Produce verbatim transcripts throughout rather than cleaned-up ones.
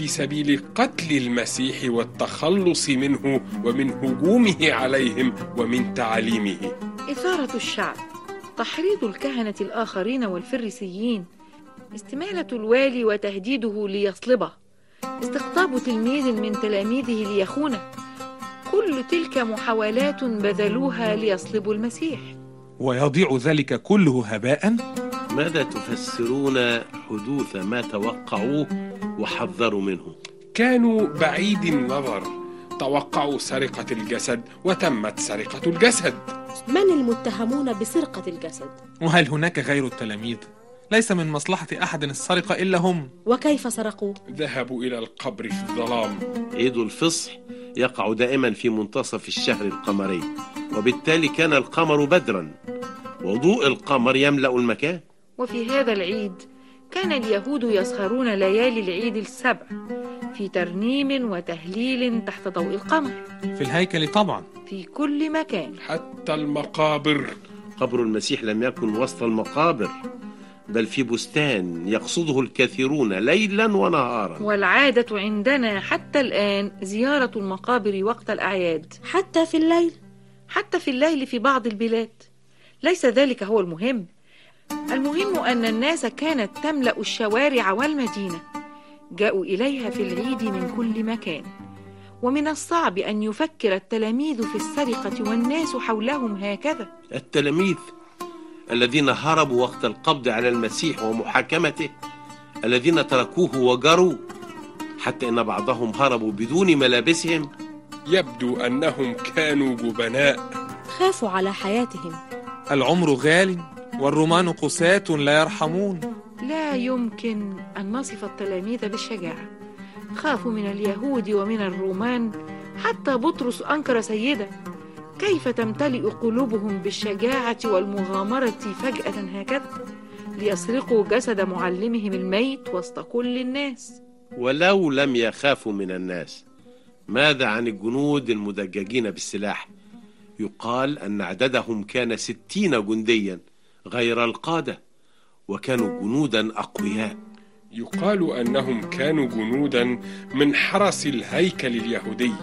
في سبيل قتل المسيح والتخلص منه ومن هجومه عليهم ومن تعاليمه. إثارة الشعب، تحريض الكهنة الآخرين والفريسيين، استمالة الوالي وتهديده ليصلبه، استقطاب تلميذ من تلاميذه ليخونه، كل تلك محاولات بذلوها ليصلبوا المسيح. ويضيع ذلك كله هباء؟ ماذا تفسرون حدوث ما توقعوه وحذروا منه؟ كانوا بعيد النظر، توقعوا سرقة الجسد وتمت سرقة الجسد. من المتهمون بسرقة الجسد؟ وهل هناك غير التلاميذ؟ ليس من مصلحة أحد السرقة إلا هم. وكيف سرقوا؟ ذهبوا إلى القبر في الظلام. عيد الفصح يقع دائما في منتصف الشهر القمري، وبالتالي كان القمر بدرا، وضوء القمر يملأ المكان. وفي هذا العيد كان اليهود يسهرون ليالي العيد السبع في ترنيم وتهليل تحت ضوء القمر. في الهيكل طبعا، في كل مكان، حتى المقابر. قبر المسيح لم يكن وسط المقابر، بل في بستان يقصده الكثيرون ليلا ونهارا. والعادة عندنا حتى الآن زيارة المقابر وقت الأعياد. حتى في الليل؟ حتى في الليل في بعض البلاد. ليس ذلك هو المهم. المهم أن الناس كانت تملأ الشوارع والمدينة، جاءوا إليها في العيد من كل مكان. ومن الصعب أن يفكر التلاميذ في السرقة والناس حولهم هكذا. التلاميذ الذين هربوا وقت القبض على المسيح ومحاكمته، الذين تركوه وجروا، حتى إن بعضهم هربوا بدون ملابسهم. يبدو أنهم كانوا جبناء، خافوا على حياتهم. العمر غال والرومان قساة لا يرحمون. لا يمكن أن نصف التلاميذ بالشجاعة. خافوا من اليهود ومن الرومان، حتى بطرس أنكر سيده. كيف تمتلئ قلوبهم بالشجاعة والمغامرة فجأة هكذا ليسرقوا جسد معلمهم الميت وسط كل الناس؟ ولو لم يخافوا من الناس، ماذا عن الجنود المدججين بالسلاح؟ يقال أن عددهم كان ستين جنديا غير القادة، وكانوا جنودا أقوياء. يقال أنهم كانوا جنودا من حرس الهيكل اليهودي.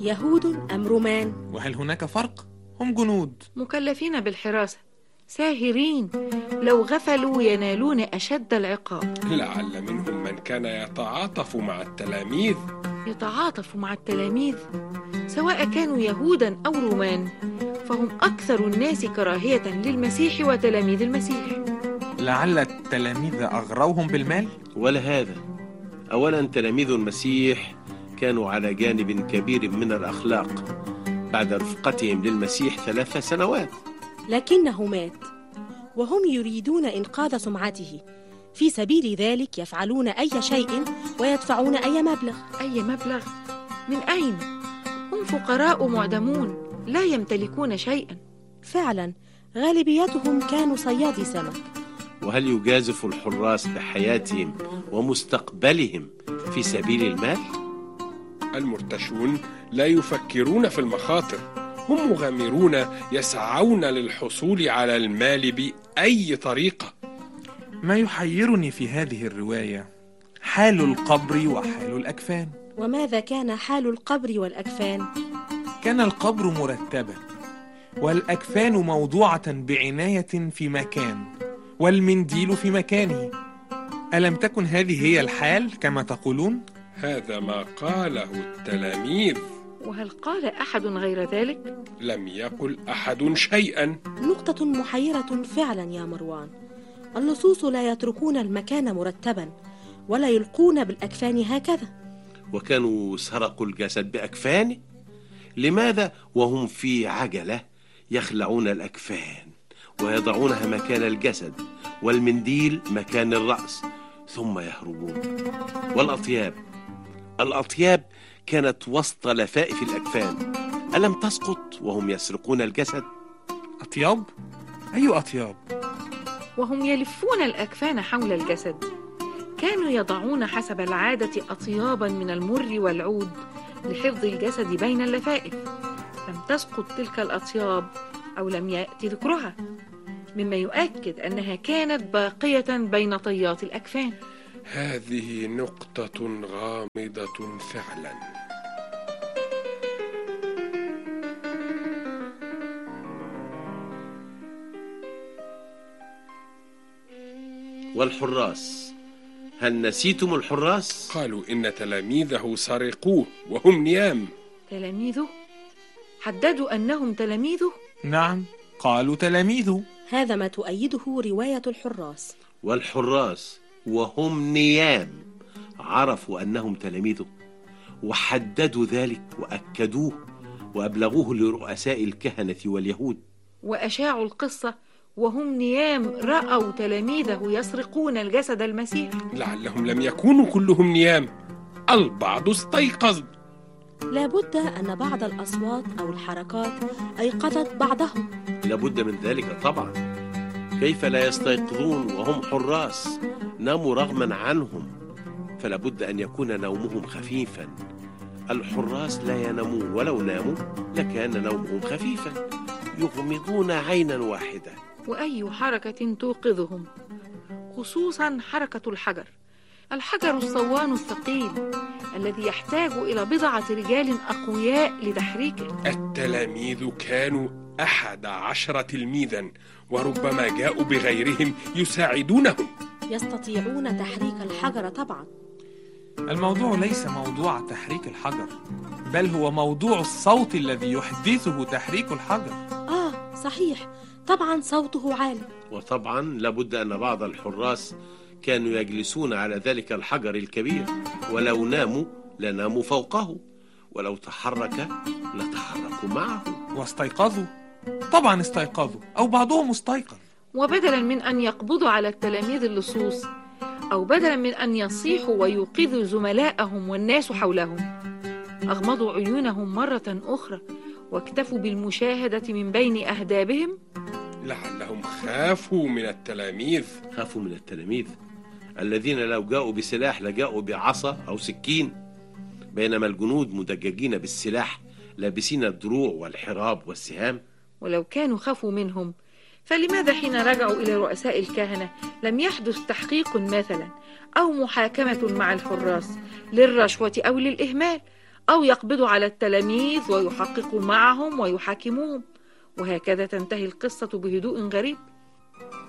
يهود أم رومان؟ وهل هناك فرق؟ هم جنود مكلفين بالحراسة، ساهرين، لو غفلوا ينالون أشد العقاب. لعل منهم من كان يتعاطف مع التلاميذ. يتعاطف مع التلاميذ سواء كانوا يهودا أو رومان، فهم أكثر الناس كراهية للمسيح وتلاميذ المسيح. لعل التلاميذ أغروهم بالمال؟ ولا هذا. أولا تلاميذ المسيح كانوا على جانب كبير من الأخلاق بعد رفقتهم للمسيح ثلاث سنوات. لكنه مات وهم يريدون إنقاذ سمعته، في سبيل ذلك يفعلون أي شيء ويدفعون أي مبلغ. أي مبلغ؟ من أين؟ هم فقراء معدمون لا يمتلكون شيئا. فعلا غالبيتهم كانوا صيادي سمك. وهل يجازف الحراس بحياتهم ومستقبلهم في سبيل المال؟ المرتشون لا يفكرون في المخاطر، هم مغامرون يسعون للحصول على المال بأي طريقة. ما يحيرني في هذه الرواية حال القبر وحال الأكفان. وماذا كان حال القبر والأكفان؟ كان القبر مرتبا، والأكفان موضوعة بعناية في مكان، والمنديل في مكانه. ألم تكن هذه هي الحال كما تقولون؟ هذا ما قاله التلاميذ. وهل قال أحد غير ذلك؟ لم يقل أحد شيئا. نقطة محيرة فعلا يا مروان. اللصوص لا يتركون المكان مرتبا ولا يلقون بالأكفان هكذا. وكانوا سرقوا الجسد بأكفانه. لماذا وهم في عجلة يخلعون الأكفان ويضعونها مكان الجسد والمنديل مكان الرأس ثم يهربون؟ والأطياب الأطياب كانت وسط لفائف الأكفان، ألم تسقط وهم يسرقون الجسد؟ أطياب؟ أي أطياب؟ وهم يلفون الأكفان حول الجسد كانوا يضعون حسب العادة أطيابا من المر والعود لحفظ الجسد بين اللفائف. لم تسقط تلك الأطياب أو لم يأتي ذكرها، مما يؤكد أنها كانت باقية بين طيات الأكفان. هذه نقطة غامضة فعلا. والحراس، هل نسيتم الحراس؟ قالوا إن تلاميذه سرقوه وهم نيام. تلاميذه؟ حددوا أنهم تلاميذه؟ نعم، قالوا تلاميذه. هذا ما تؤيده رواية الحراس. والحراس وهم نيام عرفوا أنهم تلاميذه، وحددوا ذلك وأكدوه وأبلغوه لرؤساء الكهنة واليهود، وأشاعوا القصة وهم نيام رأوا تلاميذه يسرقون الجسد المسيح. لعلهم لم يكونوا كلهم نيام، البعض استيقظ. لابد أن بعض الأصوات أو الحركات أيقظت بعضهم. لابد من ذلك طبعا، كيف لا يستيقظون وهم حراس؟ ناموا رغما عنهم، فلابد أن يكون نومهم خفيفا. الحراس لا ينامون، ولو ناموا لكان نومهم خفيفا، يغمضون عينا واحدة. وأي حركة توقظهم، خصوصا حركة الحجر، الحجر الصوان الثقيل الذي يحتاج إلى بضعة رجال أقوياء لتحريكه. التلاميذ كانوا أحد عشر تلميذا، وربما جاءوا بغيرهم يساعدونهم. يستطيعون تحريك الحجر طبعا. الموضوع ليس موضوع تحريك الحجر، بل هو موضوع الصوت الذي يحدثه تحريك الحجر. آه صحيح، طبعا صوته عالي. وطبعا لابد أن بعض الحراس كانوا يجلسون على ذلك الحجر الكبير، ولو ناموا لناموا فوقه، ولو تحرك لتحركوا معه. واستيقظوا، طبعا استيقظوا، أو بعضهم استيقظ. وبدلا من أن يقبضوا على التلاميذ اللصوص، أو بدلا من أن يصيحوا ويوقظوا زملائهم والناس حولهم، أغمضوا عيونهم مرة أخرى واكتفوا بالمشاهدة من بين أهدابهم. لعلهم خافوا من التلاميذ. خافوا من التلاميذ الذين لو جاءوا بسلاح لجاءوا بعصا أو سكين، بينما الجنود مدججين بالسلاح لابسين الدروع والحراب والسهام. ولو كانوا خافوا منهم، فلماذا حين رجعوا إلى رؤساء الكهنة لم يحدث تحقيق مثلا أو محاكمة مع الحراس للرشوة أو للإهمال، أو يقبضوا على التلاميذ ويحققوا معهم ويحاكموهم، وهكذا تنتهي القصة بهدوء غريب؟